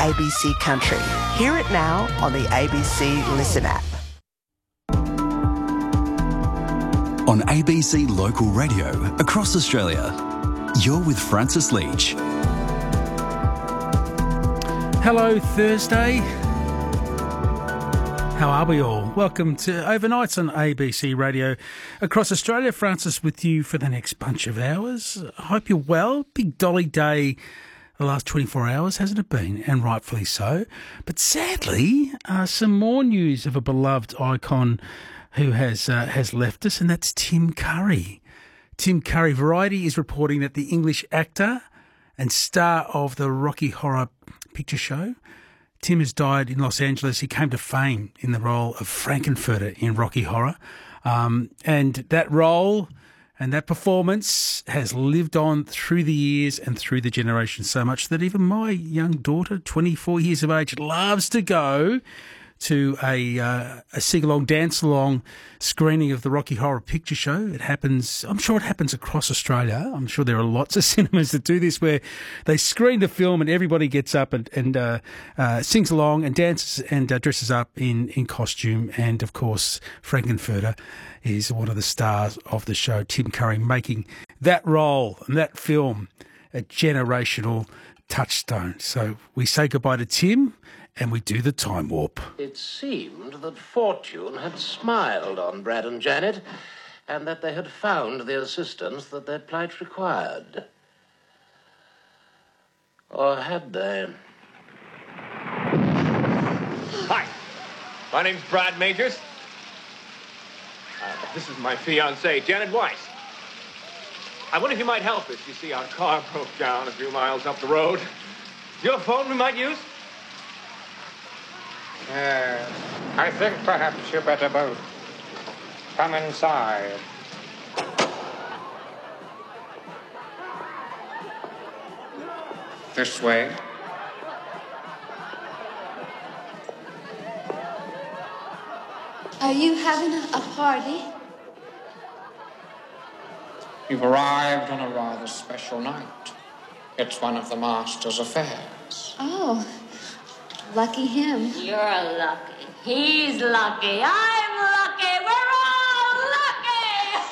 ABC Country. Hear it now on the ABC Listen app. On ABC Local Radio across Australia, you're with Francis Leach. Hello, Thursday. How are we all? Welcome to Overnights on ABC Radio across Australia. Francis with you for the next bunch of hours. I hope you're well. Big Dolly Day the last 24 hours, hasn't it been? And rightfully so. But sadly, some more news of a beloved icon who has left us, and that's Tim Curry. Tim Curry. Variety is reporting that the English actor and star of the Rocky Horror Picture Show, Tim has died in Los Angeles. He came to fame in the role of Frankenfurter in Rocky Horror. And that role and that performance has lived on through the years and through the generations so much that even my young daughter, 24 years of age, loves to go to a sing-along, dance-along screening of the Rocky Horror Picture Show. It happens, I'm sure it happens across Australia. I'm sure there are lots of cinemas that do this where they screen the film and everybody gets up and sings along and dances and dresses up in costume. And, of course, Frankenfurter is one of the stars of the show, Tim Curry, making that role and that film a generational touchstone. So we say goodbye to Tim, and we do the time warp. It seemed that fortune had smiled on Brad and Janet, and that they had found the assistance that their plight required. Or had they? Hi, my name's Brad Majors. This is my fiancée, Janet Weiss. I wonder if you might help us. You see, our car broke down a few miles up the road. Do you have a phone we might use? I think perhaps you better both come inside. This way. Are you having a party? You've arrived on a rather special night. It's one of the master's affairs. Oh, lucky him. You're lucky. He's lucky. I'm